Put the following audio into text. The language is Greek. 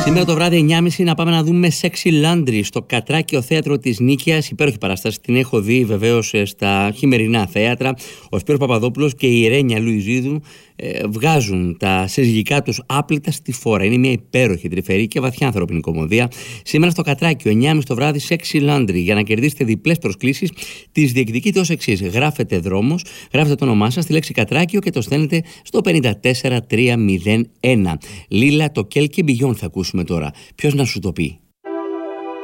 Σήμερα το βράδυ 9.30 να πάμε να δούμε Sexy Laundry στο Κατράκιο Θέατρο της Νίκαιας. Υπέροχη παράσταση, την έχω δει βεβαίως στα χειμερινά θέατρα. Ο Σπύρος Παπαδόπουλος και η Ιρένια Λουιζίδου βγάζουν τα συζυγικά τους άπλυτα στη φόρα. Είναι μια υπέροχη, τρυφερή και βαθιά ανθρώπινη κωμωδία. Σήμερα στο Κατράκιο, 9.30 το βράδυ, Sexy Laundry. Για να κερδίσετε διπλές προσκλήσεις, τις διεκδικείτε ως εξής: γράφετε δρόμος, γράφετε το όνομά σας, τη λέξη Κατράκιο και το στέλνετε στο 54301. Λίλα, το Κέλ και Μπιγιόν θα ακούσουμε τώρα. Ποιος να σου το πει?